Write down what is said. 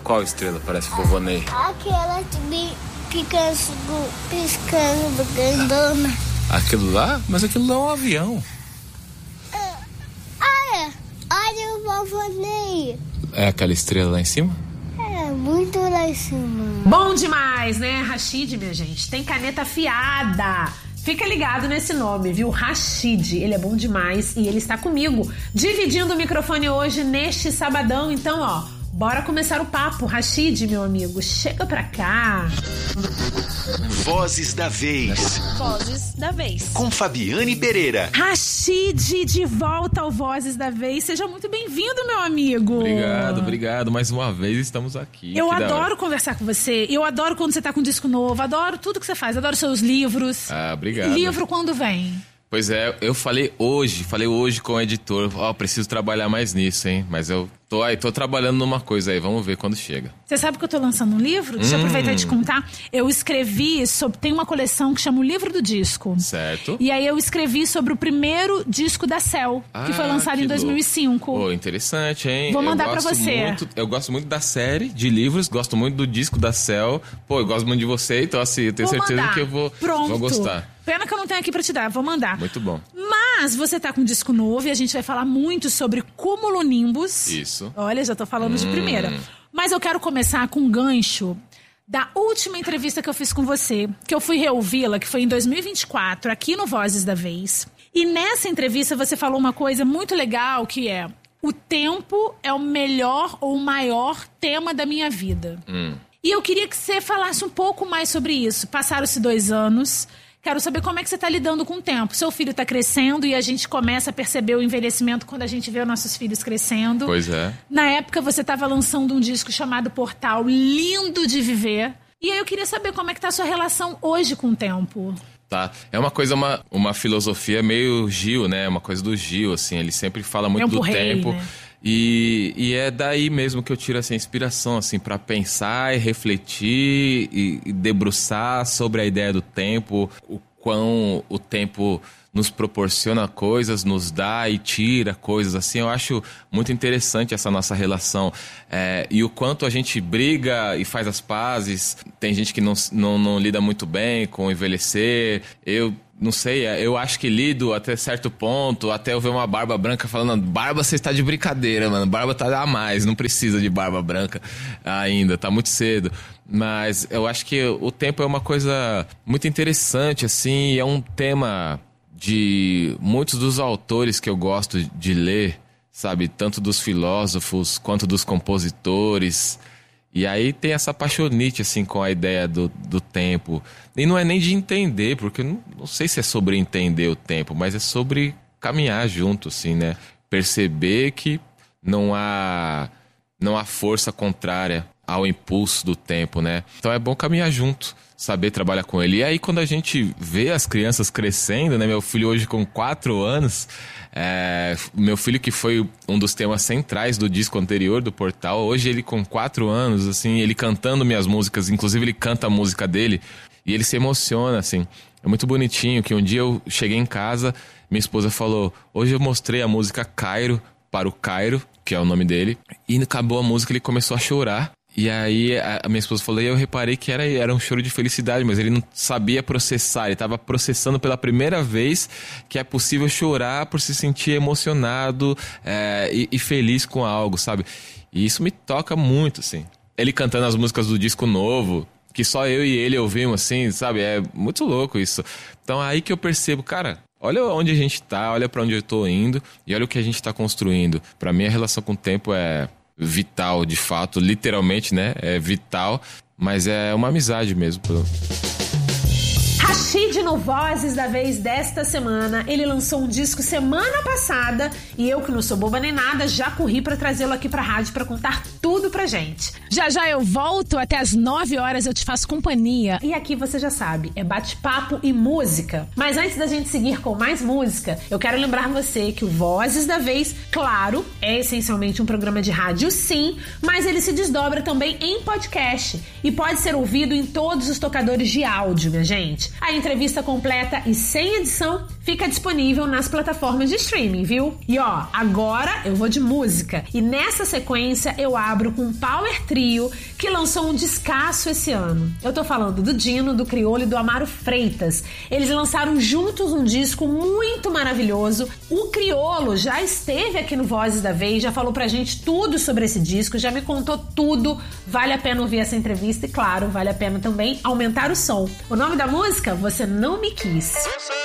Qual estrela parece vovô Ney? Aquela piscando grandona. Aquilo lá? Mas aquilo lá é um avião. Olha o vovô Ney. É aquela estrela lá em cima? É, muito lá em cima. Bom demais, né? Rashid, minha gente, tem caneta afiada. Fica ligado nesse nome, viu? Rashid, ele é bom demais e ele está comigo, dividindo o microfone hoje neste sabadão. Então, ó, bora começar o papo. Rashid, meu amigo, chega pra cá. Vozes da Vez. Vozes da Vez. Com Fabiane Pereira. Rashid, de volta ao Vozes da Vez. Seja muito bem-vindo, meu amigo. Obrigado. Mais uma vez estamos aqui. Eu adoro conversar com você. Eu adoro quando você tá com um disco novo. Adoro tudo que você faz. Adoro seus livros. Obrigado. Livro quando vem? Pois é, eu falei hoje com o editor, preciso trabalhar mais nisso, hein? Mas eu tô trabalhando numa coisa aí, vamos ver quando chega. Você sabe que eu tô lançando um livro? Deixa eu aproveitar e te contar. Eu escrevi tem uma coleção que chama O Livro do Disco. Certo. E aí eu escrevi sobre o primeiro disco da Cell, que foi lançado em 2005. Pô, interessante, hein? Vou mandar pra você. Eu gosto muito da série de livros, gosto muito do disco da Cell. Pô, eu gosto muito de você, então assim, eu tenho certeza que eu vou gostar. Pena que eu não tenho aqui pra te dar, vou mandar. Muito bom. Mas você tá com um disco novo e a gente vai falar muito sobre cumulonimbus. Isso. Olha, já tô falando de primeira. Mas eu quero começar com um gancho da última entrevista que eu fiz com você, que eu fui reouvi-la, que foi em 2024, aqui no Vozes da Vez. E nessa entrevista você falou uma coisa muito legal, que é: o tempo é o melhor ou o maior tema da minha vida. E eu queria que você falasse um pouco mais sobre isso. Passaram-se 2 anos... Quero saber como é que você está lidando com o tempo. Seu filho está crescendo e a gente começa a perceber o envelhecimento quando a gente vê os nossos filhos crescendo. Pois é. Na época você estava lançando um disco chamado Portal, lindo de viver. E aí eu queria saber como é que está a sua relação hoje com o tempo. Tá. É uma coisa, uma filosofia meio Gil, né? Uma coisa do Gil, assim. Ele sempre fala muito do tempo. Né? E é daí mesmo que eu tiro essa inspiração, assim, para pensar e refletir e debruçar sobre a ideia do tempo, o quão o tempo nos proporciona coisas, nos dá e tira coisas, assim. Eu acho muito interessante essa nossa relação. E o quanto a gente briga e faz as pazes. Tem gente que não lida muito bem com o envelhecer. Eu não sei, eu acho que lido até certo ponto, até eu ver uma barba branca falando: barba, você está de brincadeira, mano, barba tá a mais, não precisa de barba branca ainda, tá muito cedo. Mas eu acho que o tempo é uma coisa muito interessante, assim, é um tema de muitos dos autores que eu gosto de ler, sabe, tanto dos filósofos quanto dos compositores. E aí tem essa paixonite, assim, com a ideia do tempo. E não é nem de entender, porque eu não sei se é sobre entender o tempo, mas é sobre caminhar junto, assim, né? Perceber que não há força contrária ao impulso do tempo, né? Então é bom caminhar junto, saber trabalhar com ele. E aí quando a gente vê as crianças crescendo, né? Meu filho hoje com 4 anos... meu filho, que foi um dos temas centrais do disco anterior do Portal, hoje ele com 4 anos, assim, ele cantando minhas músicas, inclusive ele canta a música dele e ele se emociona, assim. É muito bonitinho que um dia eu cheguei em casa, minha esposa falou: hoje eu mostrei a música Cairo para o Cairo, que é o nome dele, e acabou a música, ele começou a chorar. E aí a minha esposa falou, e eu reparei que era um choro de felicidade, mas ele não sabia processar, ele estava processando pela primeira vez que é possível chorar por se sentir emocionado e feliz com algo, sabe? E isso me toca muito, assim. Ele cantando as músicas do disco novo, que só eu e ele ouvimos, assim, sabe? É muito louco isso. Então aí que eu percebo, cara, olha onde a gente tá, olha pra onde eu tô indo e olha o que a gente tá construindo. Pra mim a relação com o tempo é vital, de fato, literalmente, né? É vital, mas é uma amizade mesmo. Rashid no Vozes da Vez desta semana. Ele lançou um disco semana passada e eu, que não sou boba nem nada, já corri pra trazê-lo aqui pra rádio pra contar tudo pra gente. Já já eu volto, até às 9 horas eu te faço companhia. E aqui você já sabe, é bate-papo e música. Mas antes da gente seguir com mais música, eu quero lembrar você que o Vozes da Vez, claro, é essencialmente um programa de rádio, sim, mas ele se desdobra também em podcast e pode ser ouvido em todos os tocadores de áudio, minha gente. A entrevista completa e sem edição fica disponível nas plataformas de streaming, viu? E ó, agora eu vou de música. E nessa sequência eu abro com um Power Trio que lançou um descasso esse ano. Eu tô falando do Dino, do Criolo e do Amaro Freitas. Eles lançaram juntos um disco muito maravilhoso. O Criolo já esteve aqui no Vozes da Vez, já falou pra gente tudo sobre esse disco, já me contou tudo. Vale a pena ouvir essa entrevista e, claro, vale a pena também aumentar o som. O nome da música? Você Não Me Quis.